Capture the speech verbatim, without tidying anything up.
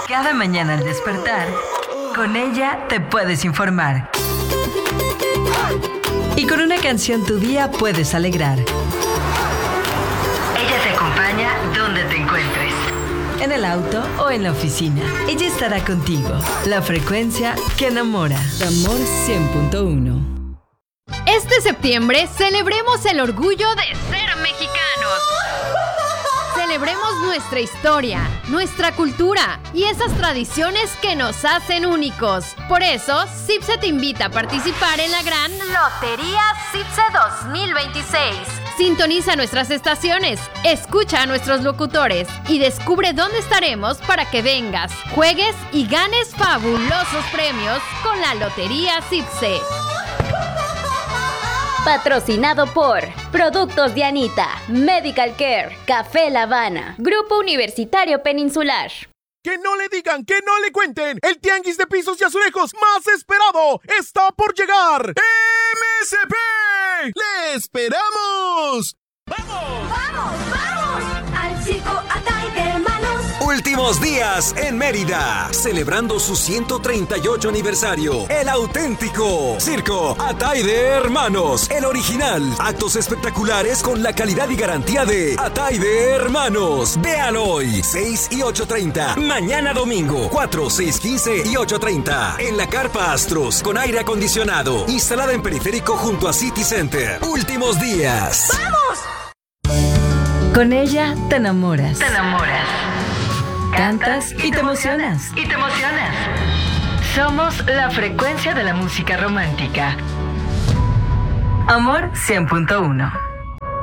Cada mañana al despertar, con ella te puedes informar. Y con una canción tu día puedes alegrar. Ella te acompaña donde te encuentres. En el auto o en la oficina. Ella estará contigo. La frecuencia que enamora. Amor cien punto uno. Este septiembre celebremos el orgullo de ser mexicanos. Celebremos nuestra historia, nuestra cultura y esas tradiciones que nos hacen únicos. Por eso, CIPSE te invita a participar en la gran Lotería CIPSE dos mil veintiséis. Sintoniza nuestras estaciones, escucha a nuestros locutores y descubre dónde estaremos para que vengas, juegues y ganes fabulosos premios con la Lotería CIPSE. Patrocinado por Productos Dianita, Medical Care, Café La Habana, Grupo Universitario Peninsular. Que no le digan, que no le cuenten. El tianguis de pisos y azulejos más esperado está por llegar. ¡M S P! ¡Le esperamos! ¡Vamos! ¡Vamos, vamos! Al circo Atay de Hermanos. Últimos días en Mérida, celebrando su ciento treinta y ocho aniversario. El auténtico Circo Atay de Hermanos, el original. Actos espectaculares con la calidad y garantía de Atay de Hermanos. Vean hoy, seis y ocho treinta. Mañana domingo, cuatro, seis, quince y ocho treinta. En la Carpa Astros, con aire acondicionado. Instalada en periférico junto a City Center. Últimos días. ¡Vamos! Con ella te enamoras. Te enamoras. Cantas y te emocionas. Y te emocionas. Somos la frecuencia de la música romántica. Amor cien punto uno.